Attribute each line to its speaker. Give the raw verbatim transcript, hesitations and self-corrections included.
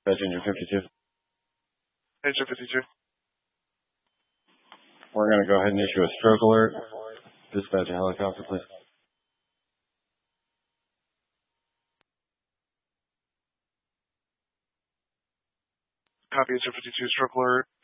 Speaker 1: Dispatch engine fifty-two.
Speaker 2: Engine fifty-two.
Speaker 1: We're going to go ahead and issue a stroke alert. Dispatch a helicopter, please.
Speaker 2: Copy, engine fifty-two, stroke alert.